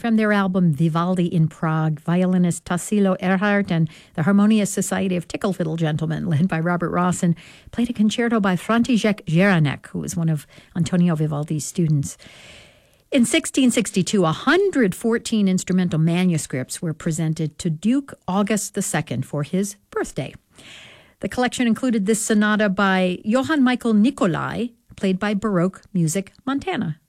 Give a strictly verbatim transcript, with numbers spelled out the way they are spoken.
From their album Vivaldi in Prague, violinist Tassilo Erhardt and the Harmonious Society of Tickle Fiddle Gentlemen, led by Robert Rawson, played a concerto by František Jaranek, who was one of Antonio Vivaldi's students. In sixteen sixty-two, one hundred fourteen instrumental manuscripts were presented to Duke August the Second for his birthday. The collection included this sonata by Johann Michael Nicolai, played by Baroque Music Montana.